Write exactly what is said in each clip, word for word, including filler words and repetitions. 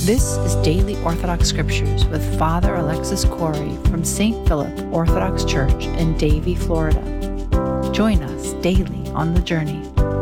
This is Daily Orthodox Scriptures with Father Alexis Corey from Saint Philip Orthodox Church in Davie, Florida. Join us daily on the journey.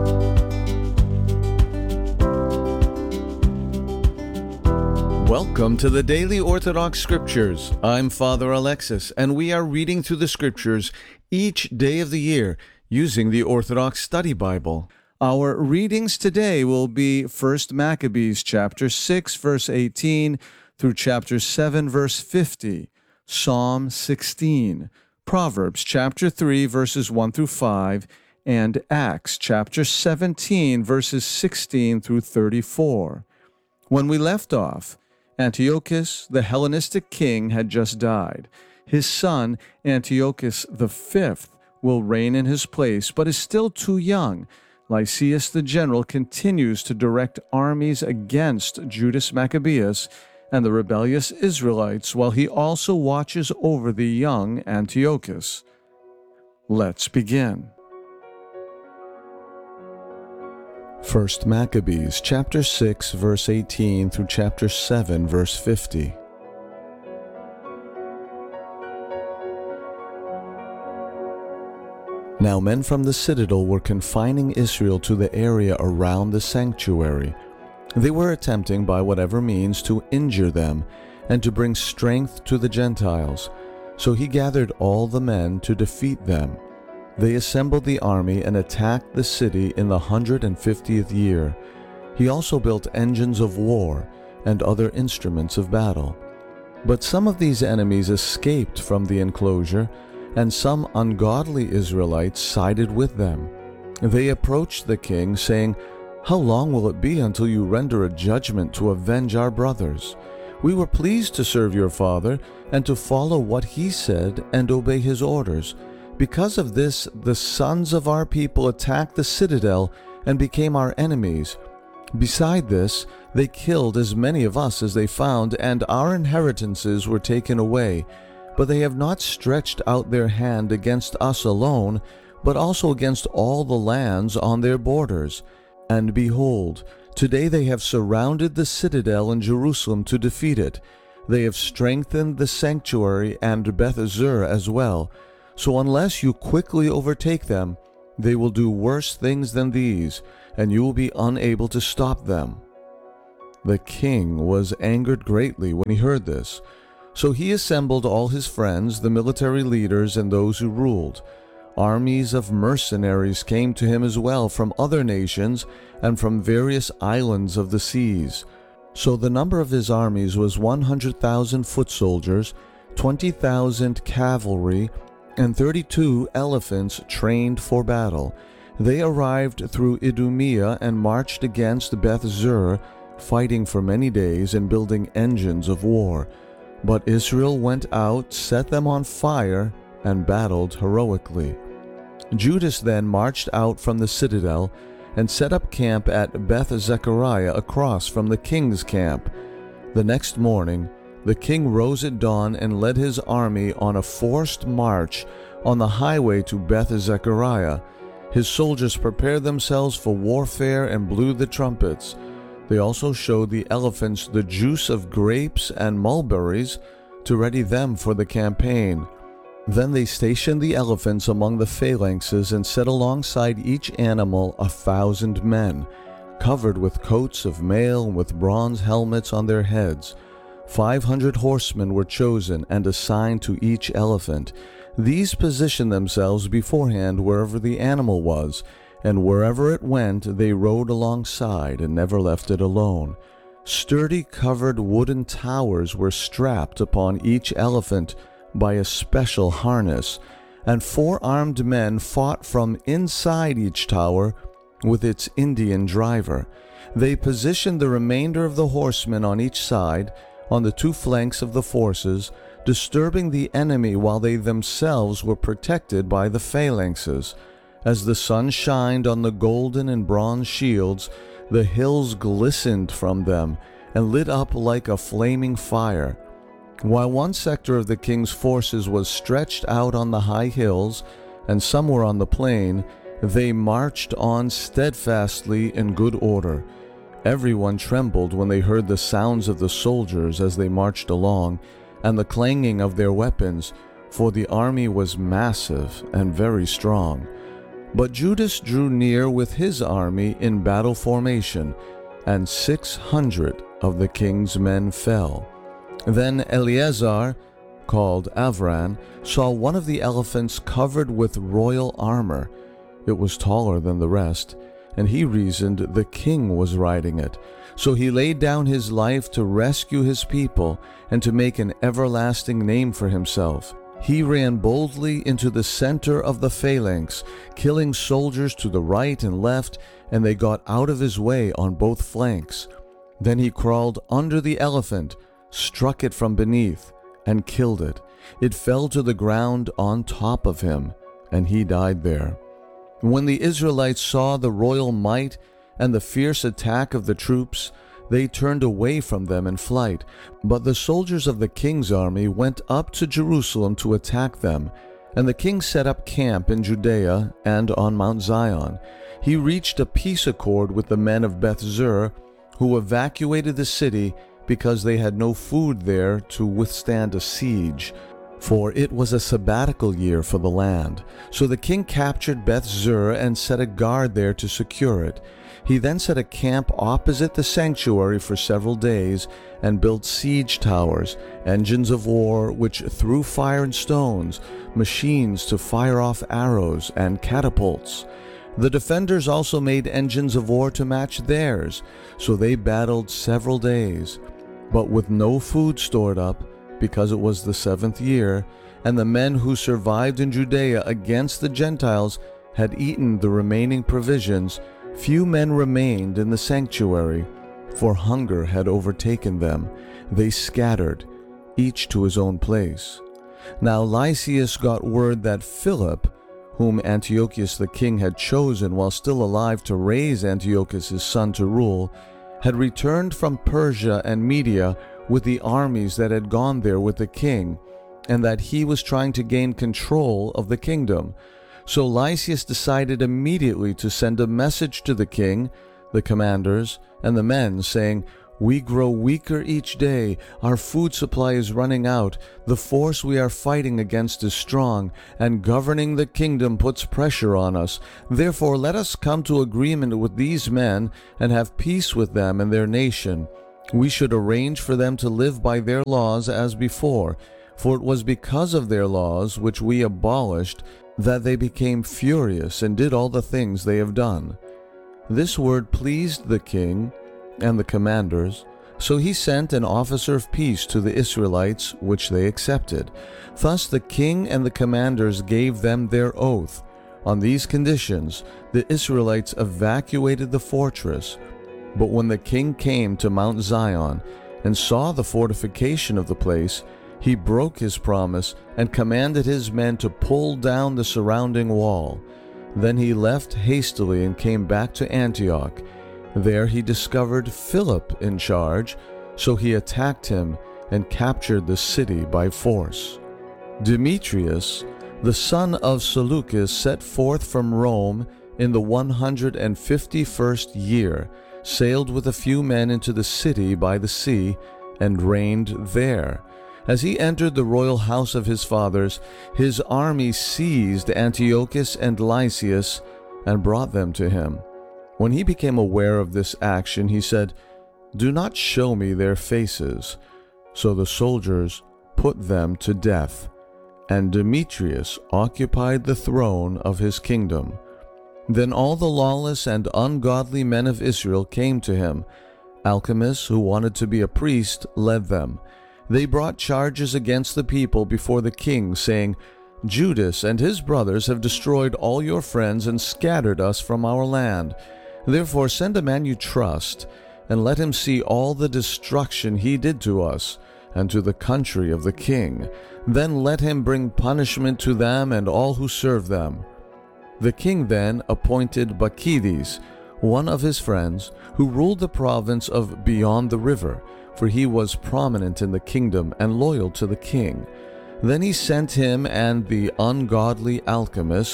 Welcome to the Daily Orthodox Scriptures. I'm Father Alexis, and we are reading through the Scriptures each day of the year using the Orthodox Study Bible. Our readings today will be First Maccabees chapter six, verse eighteen, through chapter seven, verse fifty, Psalm sixteen, Proverbs chapter three, verses one through five, and Acts chapter seventeen, verses sixteen through thirty-four. When we left off, Antiochus, the Hellenistic king, had just died. His son, Antiochus the Fifth, will reign in his place, but is still too young. Lysias the general continues to direct armies against Judas Maccabeus and the rebellious Israelites, while he also watches over the young Antiochus. Let's begin. First Maccabees chapter six, verse eighteen through chapter seven, verse fifty. Now men from the citadel were confining Israel to the area around the sanctuary. They were attempting by whatever means to injure them and to bring strength to the Gentiles. So he gathered all the men to defeat them. They assembled the army and attacked the city in the hundred and fiftieth year. He also built engines of war and other instruments of battle. But some of these enemies escaped from the enclosure, and some ungodly Israelites sided with them. They approached the king, saying, "How long will it be until you render a judgment to avenge our brothers? We were pleased to serve your father and to follow what he said and obey his orders. Because of this, the sons of our people attacked the citadel and became our enemies. Beside this, they killed as many of us as they found, and our inheritances were taken away. But they have not stretched out their hand against us alone, but also against all the lands on their borders. And behold, today they have surrounded the citadel in Jerusalem to defeat it. They have strengthened the sanctuary and Beth-Zur as well. So unless you quickly overtake them, they will do worse things than these, and you will be unable to stop them." The king was angered greatly when he heard this. So he assembled all his friends, the military leaders, and those who ruled. Armies of mercenaries came to him as well from other nations and from various islands of the seas. So the number of his armies was one hundred thousand foot soldiers, twenty thousand cavalry, and thirty-two elephants trained for battle. They arrived through Idumea and marched against Beth-Zur, fighting for many days and building engines of war. But Israel went out, set them on fire, and battled heroically. Judas then marched out from the citadel and set up camp at Beth-Zechariah across from the king's camp. The next morning, the king rose at dawn and led his army on a forced march on the highway to Beth-Zechariah. His soldiers prepared themselves for warfare and blew the trumpets. They also showed the elephants the juice of grapes and mulberries to ready them for the campaign. Then they stationed the elephants among the phalanxes and set alongside each animal a thousand men, covered with coats of mail and with bronze helmets on their heads. Five hundred horsemen were chosen and assigned to each elephant. These positioned themselves beforehand wherever the animal was, and wherever it went, they rode alongside and never left it alone. Sturdy covered wooden towers were strapped upon each elephant by a special harness, and four armed men fought from inside each tower with its Indian driver. They positioned the remainder of the horsemen on each side, on the two flanks of the forces, disturbing the enemy while they themselves were protected by the phalanxes. As the sun shined on the golden and bronze shields, the hills glistened from them and lit up like a flaming fire. While one sector of the king's forces was stretched out on the high hills, and some were on the plain, they marched on steadfastly in good order. Everyone trembled when they heard the sounds of the soldiers as they marched along, and the clanging of their weapons, for the army was massive and very strong. But Judas drew near with his army in battle formation, and six hundred of the king's men fell. Then Eleazar, called Avran, saw one of the elephants covered with royal armor. It was taller than the rest, and he reasoned the king was riding it. So he laid down his life to rescue his people and to make an everlasting name for himself. He ran boldly into the center of the phalanx, killing soldiers to the right and left, and they got out of his way on both flanks. Then he crawled under the elephant, struck it from beneath, and killed it. It fell to the ground on top of him, and he died there. When the Israelites saw the royal might and the fierce attack of the troops, they turned away from them in flight. But the soldiers of the king's army went up to Jerusalem to attack them, and the king set up camp in Judea and on Mount Zion. He reached a peace accord with the men of Beth-zur, who evacuated the city because they had no food there to withstand a siege. For it was a sabbatical year for the land. So the king captured Beth-zur and set a guard there to secure it. He then set a camp opposite the sanctuary for several days and built siege towers, engines of war which threw fire and stones, machines to fire off arrows, and catapults. The defenders also made engines of war to match theirs, so they battled several days, but with no food stored up, because it was the seventh year, and the men who survived in Judea against the Gentiles had eaten the remaining provisions. Few men remained in the sanctuary, for hunger had overtaken them. They scattered, each to his own place. Now Lysias got word that Philip, whom Antiochus the king had chosen while still alive to raise Antiochus his son to rule, had returned from Persia and Media with the armies that had gone there with the king, and that he was trying to gain control of the kingdom. So Lysias decided immediately to send a message to the king, the commanders, and the men, saying, "We grow weaker each day, our food supply is running out, the force we are fighting against is strong, and governing the kingdom puts pressure on us. Therefore let us come to agreement with these men and have peace with them and their nation. We should arrange for them to live by their laws as before, for it was because of their laws, which we abolished, that they became furious and did all the things they have done." This word pleased the king and the commanders, so he sent an officer of peace to the Israelites, which they accepted. Thus the king and the commanders gave them their oath. On these conditions, the Israelites evacuated the fortress. But when the king came to Mount Zion and saw the fortification of the place, he broke his promise and commanded his men to pull down the surrounding wall. Then he left hastily and came back to Antioch. There he discovered Philip in charge, so he attacked him and captured the city by force. Demetrius, the son of Seleucus, set forth from Rome in the one hundred fifty-first year, sailed with a few men into the city by the sea, and reigned there. As he entered the royal house of his fathers, his army seized Antiochus and Lysias and brought them to him. When he became aware of this action, he said, "Do not show me their faces." So the soldiers put them to death, and Demetrius occupied the throne of his kingdom. Then all the lawless and ungodly men of Israel came to him. Alchemists, who wanted to be a priest, led them. They brought charges against the people before the king, saying, "Judas and his brothers have destroyed all your friends and scattered us from our land. Therefore send a man you trust, and let him see all the destruction he did to us and to the country of the king. Then let him bring punishment to them and all who serve them." The king then appointed Bacchides, one of his friends, who ruled the province of beyond the river, for he was prominent in the kingdom and loyal to the king. Then he sent him and the ungodly alchemists,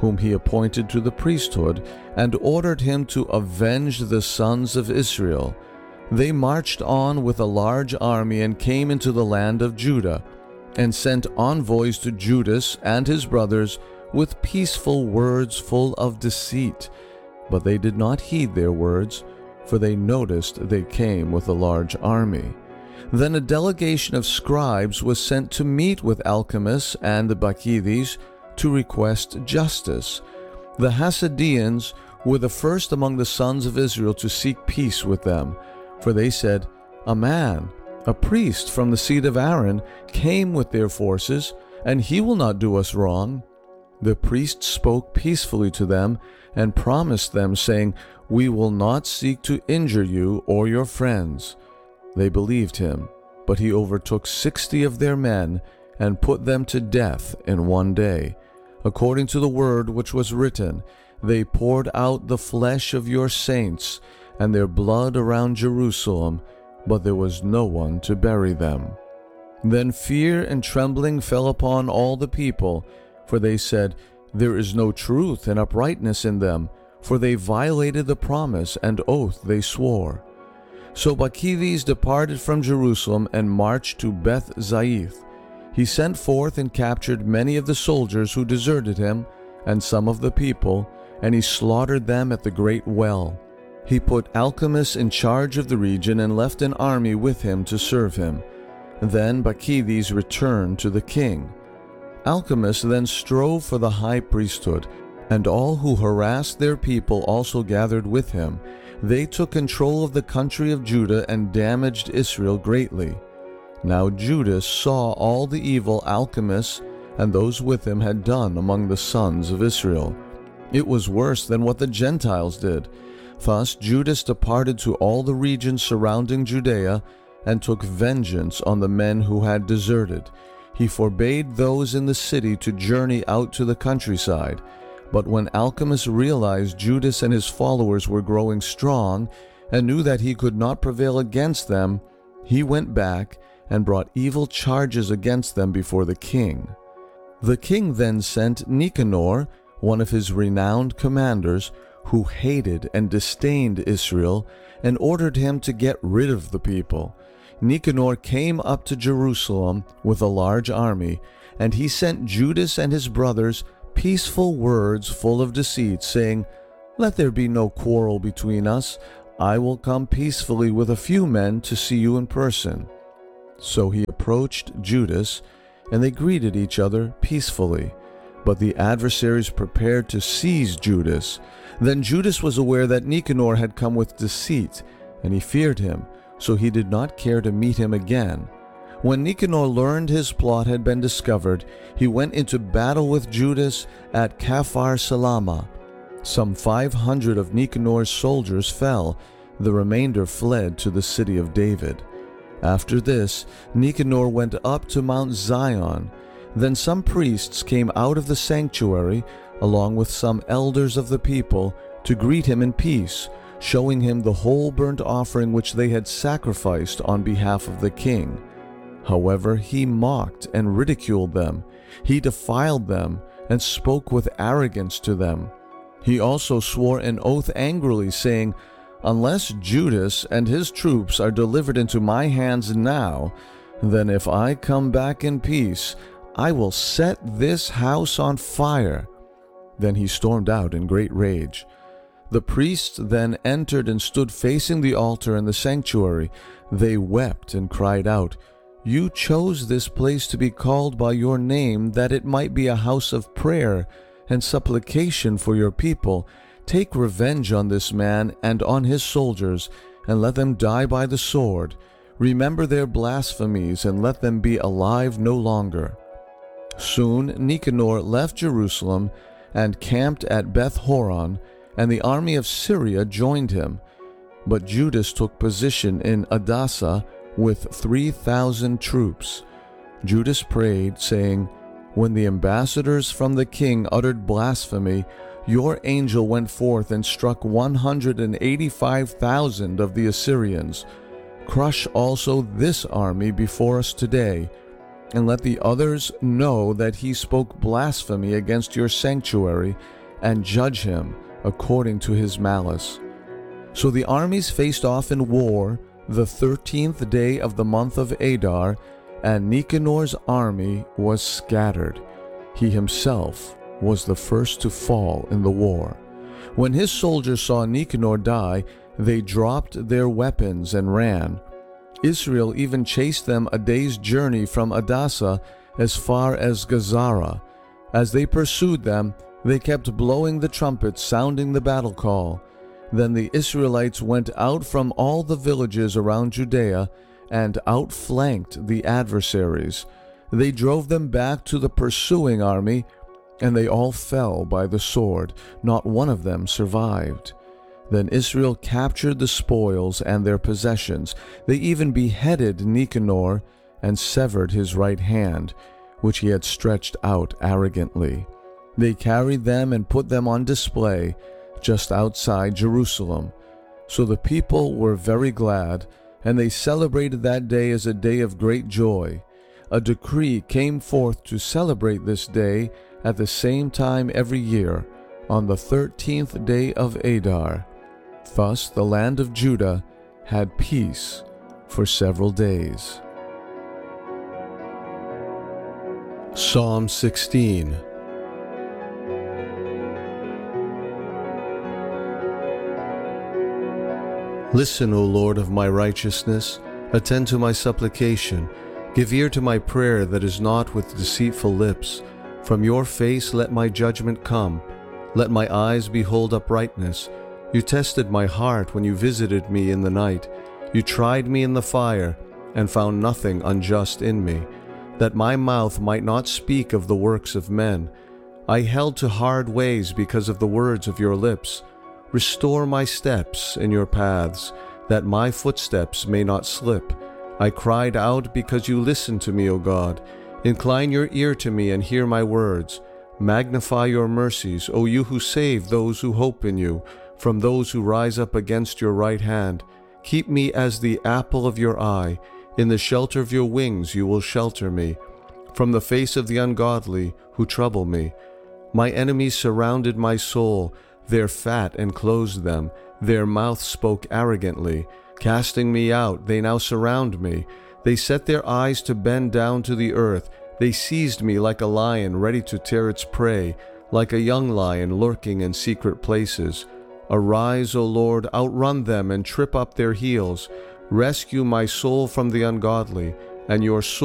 whom he appointed to the priesthood, and ordered him to avenge the sons of Israel. They marched on with a large army and came into the land of Judah, and sent envoys to Judas and his brothers with peaceful words full of deceit. But they did not heed their words, for they noticed they came with a large army. Then a delegation of scribes was sent to meet with Alchemist and the Bacchides to request justice. The Hasidians were the first among the sons of Israel to seek peace with them, for they said, "A man, a priest from the seed of Aaron, came with their forces, and he will not do us wrong." The priests spoke peacefully to them and promised them, saying, "We will not seek to injure you or your friends." They believed him, but he overtook sixty of their men and put them to death in one day. According to the word which was written, they poured out the flesh of your saints and their blood around Jerusalem, but there was no one to bury them. Then fear and trembling fell upon all the people, for they said, "There is no truth and uprightness in them, for they violated the promise and oath they swore." So Bacchides departed from Jerusalem and marched to Beth Zaith. He sent forth and captured many of the soldiers who deserted him, and some of the people, and he slaughtered them at the great well. He put Alchemist in charge of the region and left an army with him to serve him. Then Bacchides returned to the king. Alchemist then strove for the high priesthood, and all who harassed their people also gathered with him. They took control of the country of Judah and damaged Israel greatly. Now Judas saw all the evil Alchemist and those with him had done among the sons of Israel. It was worse than what the Gentiles did. Thus Judas departed to all the regions surrounding Judea and took vengeance on the men who had deserted. He forbade those in the city to journey out to the countryside. But when Alchemist realized Judas and his followers were growing strong and knew that he could not prevail against them, he went back and brought evil charges against them before the king. The king then sent Nicanor, one of his renowned commanders, who hated and disdained Israel, and ordered him to get rid of the people. Nicanor came up to Jerusalem with a large army, and he sent Judas and his brothers peaceful words full of deceit, saying, "Let there be no quarrel between us. I will come peacefully with a few men to see you in person." So he approached Judas, and they greeted each other peacefully. But the adversaries prepared to seize Judas. Then Judas was aware that Nicanor had come with deceit, and he feared him, so he did not care to meet him again. When Nicanor learned his plot had been discovered, he went into battle with Judas at Caphar Salama. Some five hundred of Nicanor's soldiers fell. The remainder fled to the city of David. After this, Nicanor went up to Mount Zion. Then some priests came out of the sanctuary, along with some elders of the people, to greet him in peace, showing him the whole burnt offering which they had sacrificed on behalf of the king. However, he mocked and ridiculed them. He defiled them and spoke with arrogance to them. He also swore an oath angrily, saying, "Unless Judas and his troops are delivered into my hands now, then if I come back in peace, I will set this house on fire." Then he stormed out in great rage. The priests then entered and stood facing the altar in the sanctuary. They wept and cried out, "You chose this place to be called by your name, that it might be a house of prayer and supplication for your people. Take revenge on this man and on his soldiers, and let them die by the sword. Remember their blasphemies, and let them be alive no longer." Soon Nicanor left Jerusalem and camped at Beth Horon, and the army of Syria joined him. But Judas took position in Adasa with three thousand troops. Judas prayed, saying, "When the ambassadors from the king uttered blasphemy, your angel went forth and struck one hundred eighty-five thousand of the Assyrians. Crush also this army before us today." and let the others know that he spoke blasphemy against your sanctuary, and judge him according to his malice." So the armies faced off in war the thirteenth day of the month of Adar, and Nicanor's army was scattered. He himself was the first to fall in the war. When his soldiers saw Nicanor die, they dropped their weapons and ran. Israel even chased them a day's journey from Adasa as far as Gazara. As they pursued them, they kept blowing the trumpets, sounding the battle call. Then the Israelites went out from all the villages around Judea and outflanked the adversaries. They drove them back to the pursuing army, and they all fell by the sword. Not one of them survived. Then Israel captured the spoils and their possessions. They even beheaded Nicanor and severed his right hand, which he had stretched out arrogantly. They carried them and put them on display just outside Jerusalem. So the people were very glad, and they celebrated that day as a day of great joy. A decree came forth to celebrate this day at the same time every year, on the thirteenth day of Adar. Thus the land of Judah had peace for several days. Psalm sixteen. Listen, O Lord of my righteousness, attend to my supplication. Give ear to my prayer that is not with deceitful lips. From your face let my judgment come. Let my eyes behold uprightness. You tested my heart when you visited me in the night. You tried me in the fire, and found nothing unjust in me, that my mouth might not speak of the works of men. I held to hard ways because of the words of your lips. Restore my steps in your paths, that my footsteps may not slip. I cried out because you listened to me, O God. Incline your ear to me and hear my words. Magnify your mercies, O you who save those who hope in you, from those who rise up against your right hand. Keep me as the apple of your eye. In the shelter of your wings you will shelter me, from the face of the ungodly who trouble me. My enemies surrounded my soul. Their fat enclosed them. Their mouth spoke arrogantly. Casting me out, they now surround me. They set their eyes to bend down to the earth. They seized me like a lion ready to tear its prey, like a young lion lurking in secret places. Arise, O Lord, outrun them and trip up their heels. Rescue my soul from the ungodly, and your soul